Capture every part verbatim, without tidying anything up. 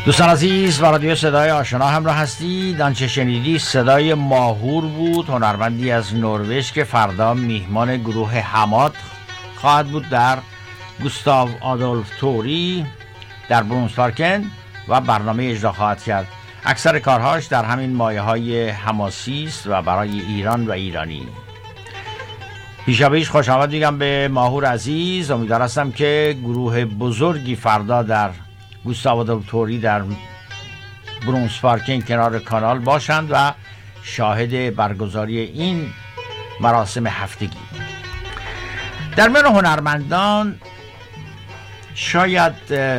دوستان عزیز، با رادیو صدای آشنا همراه هستید. آنچه شنیدی صدای ماهور بود، هنرمندی از نروژ که فردا میهمان گروه حمات خواهد بود در گوستاو آدولف توری در برونسپارکن و برنامه اجرا خواهد کرد. اکثر کارهاش در همین مایه های حماسی است و برای ایران و ایرانی. پیشاپیش خوش آمد میگم به ماهور عزیز. امیدوار هستم که گروه بزرگی فردا در گوستاو آدولف توری در برونسپارکن کنار کانال باشند و شاهد برگزاری این مراسم هفتگی. در میان هنرمندان شاید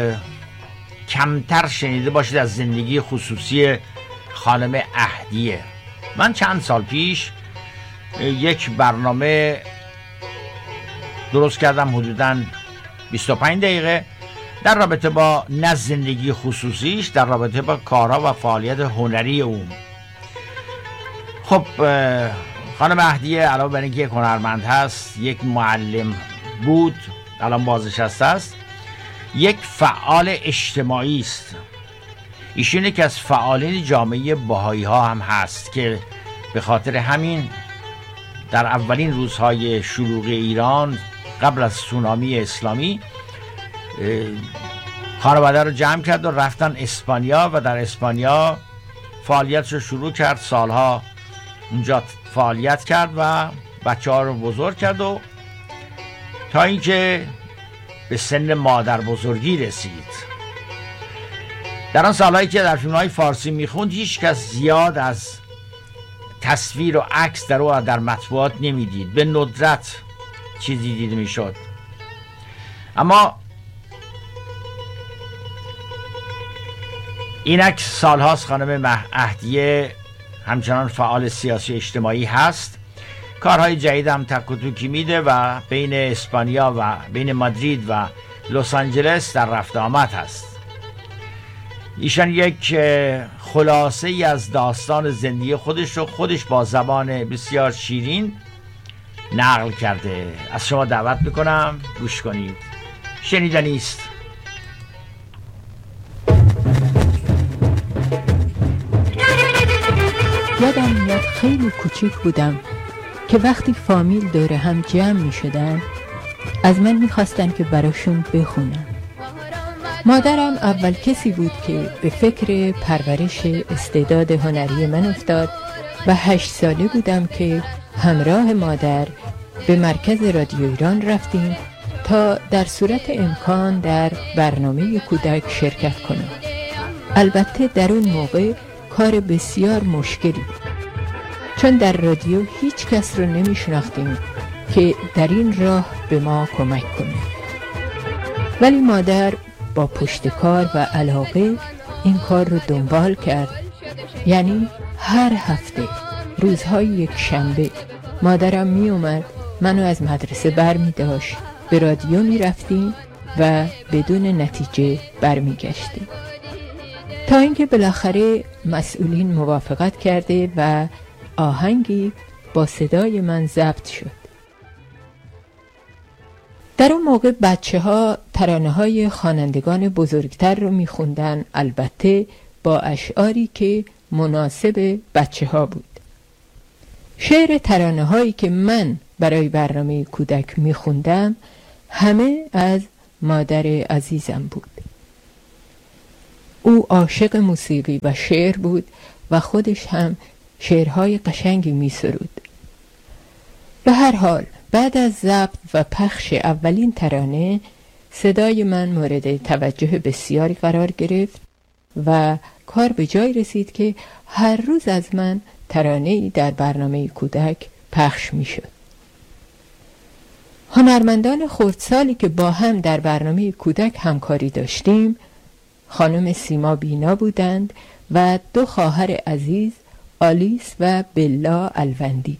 کمتر شنیده باشید از زندگی خصوصی خانم اهدیه. من چند سال پیش یک برنامه درست کردم حدوداً بیست و پنج دقیقه در رابطه با نه زندگی خصوصیش، در رابطه با کارها و فعالیت هنری اون. خب خانم اهدیه علاوه بر اینکه یک هنرمند هست، یک معلم بود، الان بازنشسته است، یک فعال اجتماعی است. ایشون یکی از فعالین جامعه بهایی ها هم هست که به خاطر همین در اولین روزهای شلوغ ایران قبل از سونامی اسلامی خانواده رو جمع کرد و رفتن اسپانیا و در اسپانیا فعالیتش رو شروع کرد. سالها اونجا فعالیت کرد و بچه ها رو بزرگ کرد و تا اینکه به سن مادر بزرگی رسید. در آن سالهایی که در فیلم‌های فارسی میخوند هیچ کس زیاد از تصویر و عکس در او در مطبوعات نمیدید، به ندرت چیزی دیده میشد. اما اینک سالهاست خانم اهدیه همچنان فعال سیاسی اجتماعی هست. کارهای جدید هم تک و توکی میده و بین اسپانیا و بین مادرید و لس آنجلس در رفت آمد هست. ایشان یک خلاصه ای از داستان زندگی خودش رو خودش با زبان بسیار شیرین نقل کرده. از شما دعوت میکنم گوش کنید. شنیدنی است. یادم میاد خیلی کوچیک بودم که وقتی فامیل دور هم جمع می شدن از من می خواستن که براشون بخونم. مادرم اول کسی بود که به فکر پرورش استعداد هنری من افتاد و هشت ساله بودم که همراه مادر به مرکز رادیو ایران رفتیم تا در صورت امکان در برنامه کودک شرکت کنم. البته در اون موقع کار بسیار مشکلی بود، چون در رادیو هیچ کس رو نمی شناختیم که در این راه به ما کمک کنه. ولی مادر با پشت کار و علاقه این کار رو دنبال کرد. یعنی هر هفته روزهای یک شنبه مادرم می اومد منو از مدرسه بر می داشت، به رادیو می رفتیم و بدون نتیجه بر می گشتیم، تا اینکه بالاخره مسئولین موافقت کرده و آهنگی با صدای من ضبط شد. در اون موقع بچه ها ترانه های خوانندگان بزرگتر رو می خوندن، البته با اشعاری که مناسب بچه ها بود. شعر ترانه هایی که من برای برنامه کودک می خوندم همه از مادر عزیزم بود. او عاشق موسیقی و شعر بود و خودش هم شعرهای قشنگی می سرود. به هر حال بعد از ضبط و پخش اولین ترانه صدای من مورد توجه بسیاری قرار گرفت و کار به جای رسید که هر روز از من ترانه‌ای در برنامه کودک پخش می شد. هنرمندان خردسالی که با هم در برنامه کودک همکاری داشتیم خانم سیما بینا بودند و دو خواهر عزیز آلیس و بلا الوندی.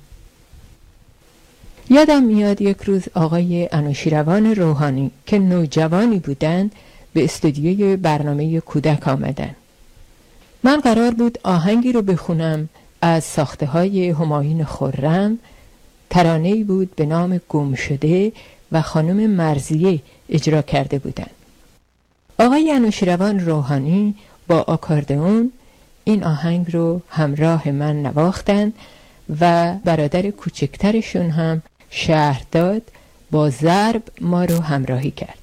یادم میاد یک روز آقای انوشیروان روحانی که نوجوانی بودند به استودیوی برنامه کودک آمدن. من قرار بود آهنگی رو بخونم از ساخته های همایون خرم. ترانه‌ای بود به نام گم شده و خانم مرضیه اجرا کرده بودند. آقای انوشیروان روحانی با آکاردئون این آهنگ رو همراه من نواختند و برادر کوچکترشون هم شهرداد با ضرب ما رو همراهی کرد.